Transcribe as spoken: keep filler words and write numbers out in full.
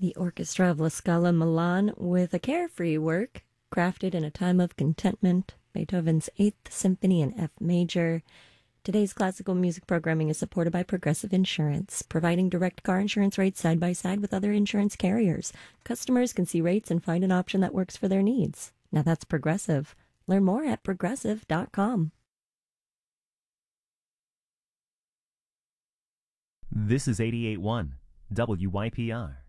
The Orchestra of La Scala Milan with a carefree work crafted in a time of contentment, Beethoven's Eighth Symphony in F major. Today's classical music programming is supported by Progressive Insurance, providing direct car insurance rates side by side with other insurance carriers. Customers can see rates and find an option that works for their needs. Now that's Progressive. Learn more at progressive dot com. This is eighty-eight point one W Y P R.